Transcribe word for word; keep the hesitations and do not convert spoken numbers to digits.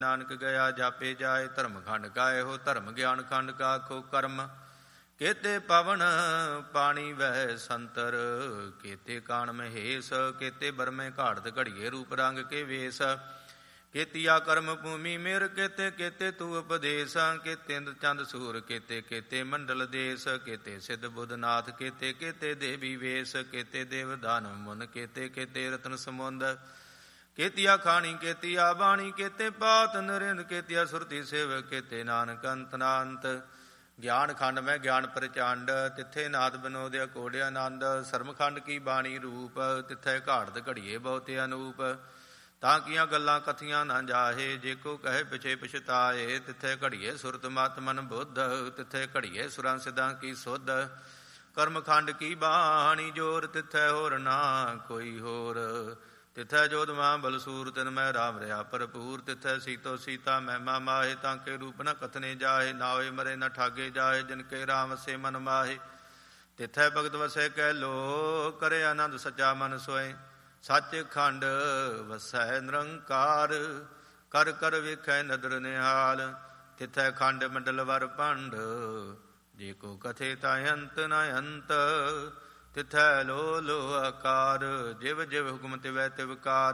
ਨਾਨਕ ਗਿਆ ਜਾਪੇ ਜਾਏ। ਧਰਮ ਖੰਡ ਕਾਏ ਹੋ ਧਰਮ ਗਿਆਨ ਖੰਡ ਕਾ ਆਖੋ ਕਰਮ। ਕੇਤੇ ਪਵਨ ਪਾਣੀ ਵਹਿ ਸੰਤਰ, ਕੇਤੇ ਕਾਣ ਮਹੇਸ਼, ਕੇਤੇ ਬਰਮੇ ਘਾੜਤ ਘੜੀਏ ਰੂਪ ਰੰਗ ਕੇ ਵੇਸ। ਕੇਤੀਆ ਕਰਮ ਭੂਮੀ ਮੇਰ, ਕੇਤੇ ਕੇਤੇ ਤੂ ਉਪਦੇਸ। ਕੇਤੇ ਇੰਦ ਚੰਦ ਸੂਰ, ਕੇਤੇ ਕੇਤੇ ਮੰਡਲ ਦੇਸ। ਕੇਤੇ ਸਿੱਧ ਬੁੱਧ ਨਾਥ, ਕੇਤੇ ਕੇਤੇ ਦੇਵੀ ਵੇਸ। ਕੇਤੇ ਦੇਵ ਦਾਨਵ ਮੁਨ, ਕੇਤੇ ਕੇਤੇ ਰਤਨ ਸਮੁੰਦ। ਕੇਤੀਆ ਖਾਣੀ ਕੇਤੀਆ ਬਾਣੀ, ਕੇਤੇ ਪਾਤ ਨਰਿੰਦ। ਕੇਤੀਆ ਸੁਰਤੀ ਸੇਵ, ਕੇਤੇ ਨਾਨਕ ਅੰਤ ਨਾਨਤ। ਗਿਆਨ ਖੰਡ ਮੈਂ ਗਿਆਨ ਪ੍ਰਚੰਡ, ਤਿੱਥੇ ਨਾਦ ਬਿਨੋਦ ਅਕੋੜਿ ਆਨੰਦ। ਸਰਮ ਖੰਡ ਕੀ ਬਾਣੀ ਰੂਪ, ਤਿੱਥੇ ਘਾੜਤ ਘੜੀਏ ਬਹੁਤੇ ਅਨੂਪ। ਤਾਂ ਕੀਆਂ ਗੱਲਾਂ ਕਥੀਆਂ ਨਾ ਜਾਹੇ, ਜੇ ਕੋ ਕਹੇ ਪਿਛੇ ਪਛਤਾਏ। ਤਿੱਥੇ ਘੜੀਏ ਸੁਰਤ ਮਤ ਮਨ ਬੁੱਧ, ਤਿੱਥੇ ਘੜੀਏ ਸੁਰਾਂ ਸਿੱਧਾਂ ਕੀ ਸੁਧ। ਕਰਮ ਖੰਡ ਕੀ ਬਾਣੀ ਜੋਰ, ਤਿੱਥੇ ਹੋਰ ਨਾ ਕੋਈ ਹੋਰ। ਤਿੱਥੈ ਜੋਧਵਾਂ ਬਲਸੂਰ, ਤਿਨ ਮੈਂ ਰਾਮ ਰਿਹਾ ਭਰਪੂਰ। ਤਿੱਥੈ ਸੀਤੋ ਸੀਤਾ ਮਹਿਮਾ ਮਾਹੇ, ਤਾਂ ਕੇ ਰੂਪ ਨ ਕਥਨੇ ਜਾਹੇ। ਨਾ ਹੋਏ ਮਰੇ ਨ ਠਾਗੇ ਜਾਏ, ਜਿਨ ਕੇ ਰਾਮ ਵਸੇ ਮਨ ਮਾਹੇ। ਤਿੱਥੈ ਭਗਤ ਵਸੈ ਕਹਿ ਲੋ, ਕਰੇ ਆਨੰਦ ਸੱਚਾ ਮਨ ਸੋਏ। ਸੱਚ ਖੰਡ ਵਸੈ ਨਿਰੰਕਾਰ, ਕਰ ਕਰ ਵੇਖੈ ਨਦਰ ਨਿਹਾਲ। ਤਿੱਥੈ ਖੰਡ ਮੰਡਲ ਵਰ ਭੰਡ, ਜੇ ਕੋ ਕਥੇ ਤਾਂ ਅੰਤ ਨ ਅੰਤ। ਤਿੱਥੈ ਲੋ ਲੋ ਆਕਾਰ, ਜਿਵ ਜਿਵ ਹੁਕਮ ਤਿਵੈ ਤਿਵ ਕਾਰ।